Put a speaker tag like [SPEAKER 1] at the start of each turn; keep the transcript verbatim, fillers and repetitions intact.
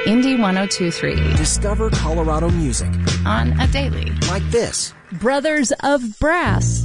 [SPEAKER 1] Indie one oh two point three.
[SPEAKER 2] Discover Colorado music
[SPEAKER 1] on a daily.
[SPEAKER 2] Like this.
[SPEAKER 3] Brothers of Brass.